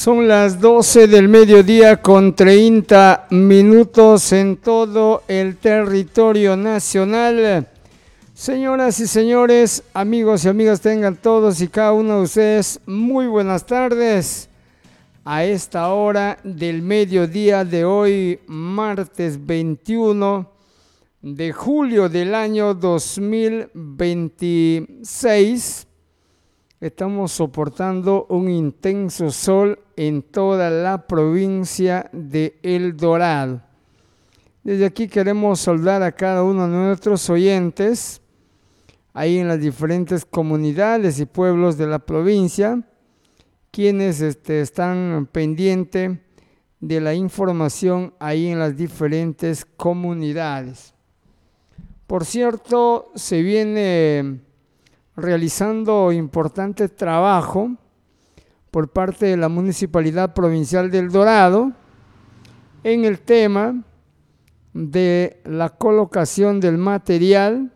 Son las 12 del mediodía con 30 minutos en todo el territorio nacional. Señoras y señores, amigos y amigas, tengan todos y cada uno de ustedes muy buenas tardes. A esta hora del mediodía de hoy, martes 21 de julio del año 2026, estamos soportando un intenso sol en toda la provincia de El Dorado. Desde aquí queremos saludar a cada uno de nuestros oyentes, ahí en las diferentes comunidades y pueblos de la provincia, quienes están pendientes de la información ahí en las diferentes comunidades. Por cierto, se viene realizando importante trabajo por parte de la Municipalidad Provincial del Dorado en el tema de la colocación del material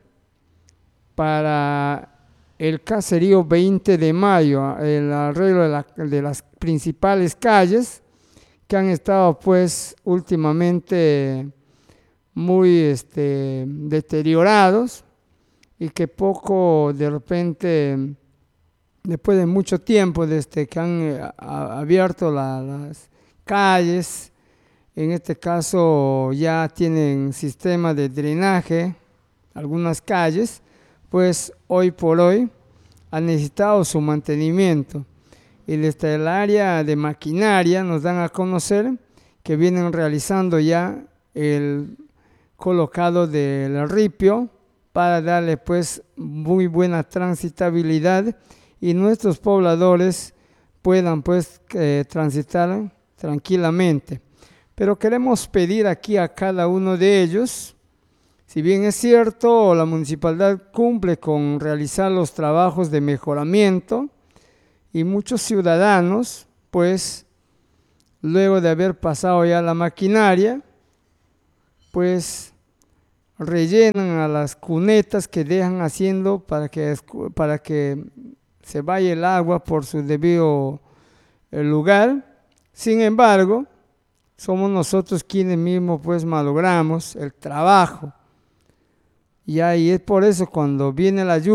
para el caserío 20 de mayo, el arreglo de las principales calles que han estado pues últimamente muy deteriorados y que poco de repente, después de mucho tiempo desde que han abierto las calles, en este caso ya tienen sistema de drenaje, algunas calles, pues hoy por hoy han necesitado su mantenimiento. Y desde el área de maquinaria nos dan a conocer que vienen realizando ya el colocado del ripio para darle pues muy buena transitabilidad y nuestros pobladores puedan pues transitar tranquilamente. Pero queremos pedir aquí a cada uno de ellos, si bien es cierto, la municipalidad cumple con realizar los trabajos de mejoramiento y muchos ciudadanos, pues luego de haber pasado ya la maquinaria, pues rellenan a las cunetas que dejan haciendo para que se vaya el agua por su debido lugar. Sin embargo, somos nosotros quienes mismos pues malogramos el trabajo. Y ahí es por eso cuando viene la lluvia,